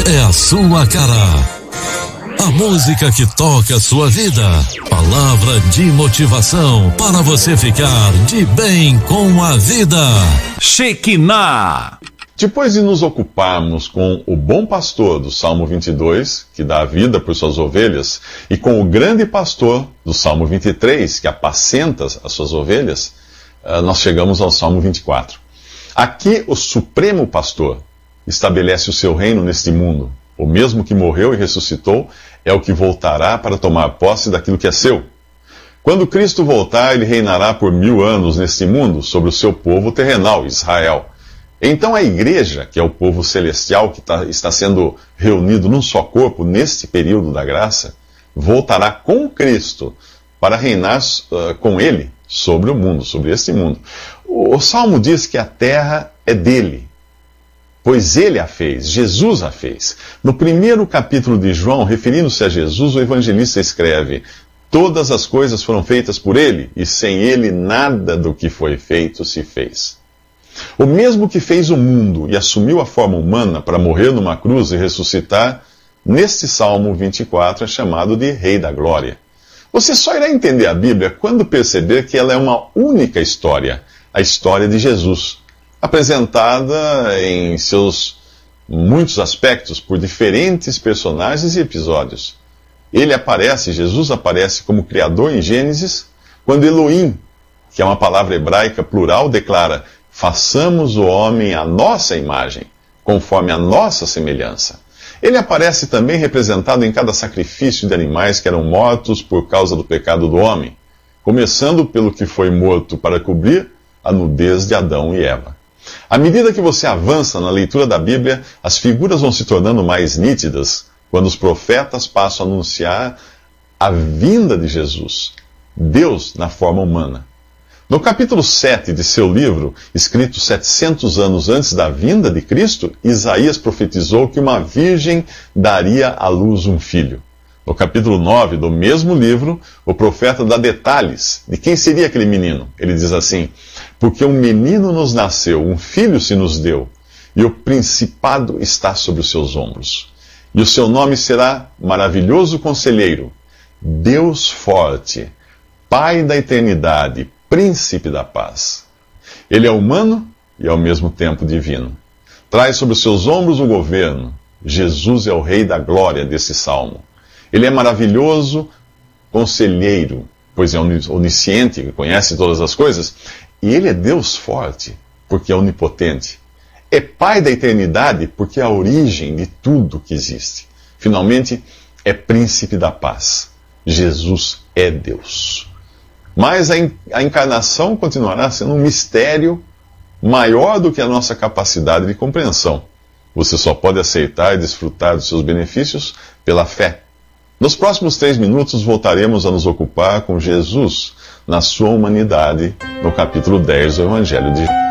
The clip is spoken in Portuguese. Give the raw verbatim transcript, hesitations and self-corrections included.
é a sua cara. A música que toca a sua vida. Palavra de motivação para você ficar de bem com a vida. Shekinah. Depois de nos ocuparmos com o bom pastor do Salmo vinte e dois, que dá a vida por suas ovelhas, e com o grande pastor do Salmo vinte e três, que apacenta as suas ovelhas, nós chegamos ao Salmo vinte e quatro. Aqui o supremo pastor estabelece o seu reino neste mundo. O mesmo que morreu e ressuscitou é o que voltará para tomar posse daquilo que é seu. Quando Cristo voltar, ele reinará por mil anos neste mundo sobre o seu povo terrenal, Israel. Então a igreja, que é o povo celestial que tá, está sendo reunido num só corpo neste período da graça, voltará com Cristo para reinar uh, com ele sobre o mundo, sobre este mundo. O, o Salmo diz que a terra é dele, pois ele a fez, Jesus a fez. No primeiro capítulo de João, referindo-se a Jesus, o evangelista escreve: todas as coisas foram feitas por ele, e sem ele nada do que foi feito se fez. O mesmo que fez o mundo e assumiu a forma humana para morrer numa cruz e ressuscitar, neste Salmo vinte e quatro é chamado de Rei da Glória. Você só irá entender a Bíblia quando perceber que ela é uma única história, a história de Jesus, apresentada em seus muitos aspectos por diferentes personagens e episódios. Ele aparece, Jesus aparece como Criador em Gênesis, quando Elohim, que é uma palavra hebraica plural, declara: façamos o homem à nossa imagem, conforme a nossa semelhança. Ele aparece também representado em cada sacrifício de animais que eram mortos por causa do pecado do homem, começando pelo que foi morto para cobrir a nudez de Adão e Eva. À medida que você avança na leitura da Bíblia, as figuras vão se tornando mais nítidas quando os profetas passam a anunciar a vinda de Jesus, Deus na forma humana. No capítulo sete de seu livro, escrito setecentos anos antes da vinda de Cristo, Isaías profetizou que uma virgem daria à luz um filho. No capítulo nove do mesmo livro, o profeta dá detalhes de quem seria aquele menino. Ele diz assim: porque um menino nos nasceu, um filho se nos deu, e o principado está sobre os seus ombros. E o seu nome será Maravilhoso Conselheiro, Deus Forte, Pai da Eternidade, Príncipe da Paz. Ele é humano e ao mesmo tempo divino. Traz sobre os seus ombros o governo. Jesus é o Rei da Glória desse salmo. Ele é maravilhoso conselheiro, pois é onisciente, conhece todas as coisas. E ele é Deus forte, porque é onipotente. É Pai da eternidade, porque é a origem de tudo que existe. Finalmente, é Príncipe da Paz. Jesus é Deus. Mas a, a encarnação continuará sendo um mistério maior do que a nossa capacidade de compreensão. Você só pode aceitar e desfrutar dos seus benefícios pela fé. Nos próximos três minutos voltaremos a nos ocupar com Jesus na sua humanidade, no capítulo dez do Evangelho de Jesus.